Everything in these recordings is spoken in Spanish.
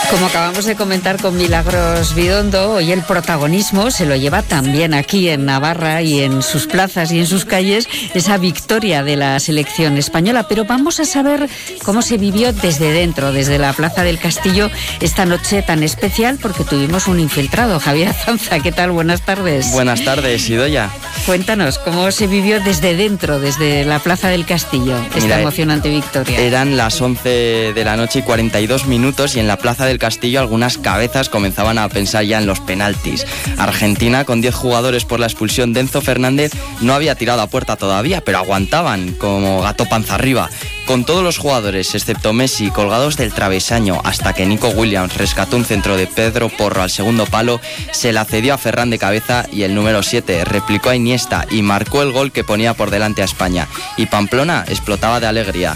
Como acabamos de comentar con Milagros Bidondo, hoy el protagonismo se lo lleva también aquí en Navarra y en sus plazas y en sus calles esa victoria de la selección española. Pero vamos a saber cómo se vivió desde dentro, desde la Plaza del Castillo, esta noche tan especial, porque tuvimos un infiltrado, Javier Azanza. ¿Qué tal? Buenas tardes. Buenas tardes, Idoia. Cuéntanos, ¿cómo se vivió desde dentro, desde la Plaza del Castillo, esta emocionante victoria? Eran las 11 de la noche y 42 minutos y en la Plaza del Castillo algunas cabezas comenzaban a pensar ya en los penaltis. Argentina, con 10 jugadores por la expulsión de Enzo Fernández, no había tirado a puerta todavía, pero aguantaban como gato panza arriba. Con todos los jugadores, excepto Messi, colgados del travesaño, hasta que Nico Williams rescató un centro de Pedro Porro al segundo palo, se la cedió a Ferran de cabeza y el número 7 replicó a Iniesta y marcó el gol que ponía por delante a España. Y Pamplona explotaba de alegría.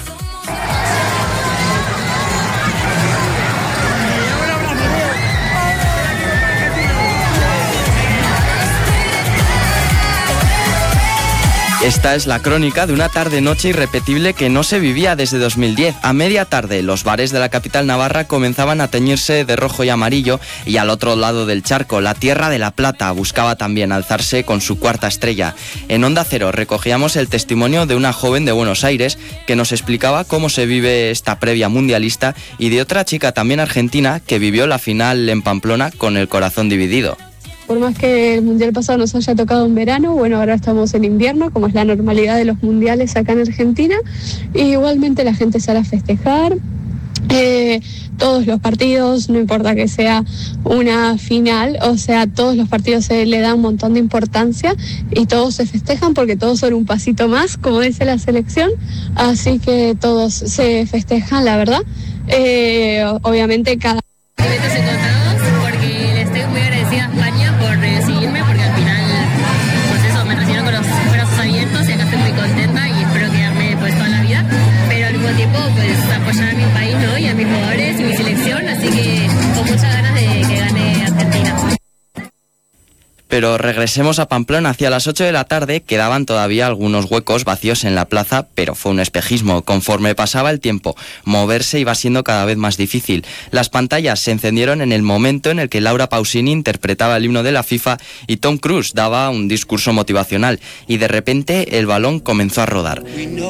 Esta es la crónica de una tarde-noche irrepetible que no se vivía desde 2010. A media tarde, los bares de la capital navarra comenzaban a teñirse de rojo y amarillo y al otro lado del charco, la Tierra de la Plata buscaba también alzarse con su cuarta estrella. En Onda Cero recogíamos el testimonio de una joven de Buenos Aires que nos explicaba cómo se vive esta previa mundialista y de otra chica también argentina que vivió la final en Pamplona con el corazón dividido. Por más que el mundial pasado nos haya tocado en verano, bueno, ahora estamos en invierno, como es la normalidad de los mundiales acá en Argentina, y igualmente la gente sale a festejar. Todos los partidos, no importa que sea una final, o sea, todos los partidos se le da un montón de importancia y todos se festejan porque todos son un pasito más, como dice la selección, así que todos se festejan, la verdad. Obviamente cada... apoyar a mi país, ¿no? Y a mis jugadores y mi selección, así que con muchas ganas de que gane Argentina. Pero regresemos a Pamplona. Hacia las 8 de la tarde quedaban todavía algunos huecos vacíos en la plaza, pero fue un espejismo. Conforme pasaba el tiempo, moverse iba siendo cada vez más difícil. Las pantallas se encendieron en el momento en el que Laura Pausini interpretaba el himno de la FIFA y Tom Cruise daba un discurso motivacional. Y de repente el balón comenzó a rodar.